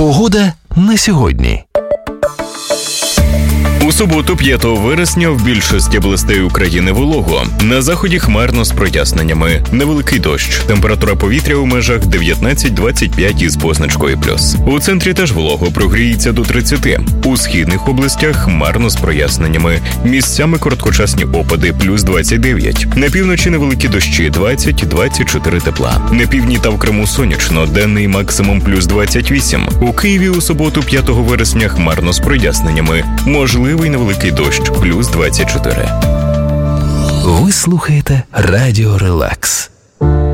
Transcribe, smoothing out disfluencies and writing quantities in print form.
Погода на сьогодні. У суботу, 5 вересня, в більшості областей України волого. На заході хмарно з проясненнями. Невеликий дощ. Температура повітря у межах 19-25 із позначкою плюс. У центрі теж волого, прогріється до 30. У східних областях хмарно з проясненнями. Місцями короткочасні опади, плюс 29. На півночі невеликі дощі, 20-24 тепла. На півдні та в Криму сонячно, денний максимум плюс 28. У Києві у суботу, 5 вересня, хмарно з проясненнями. Можливий невеликий дощ, плюс 24. Ви слухаєте Радіо Релакс.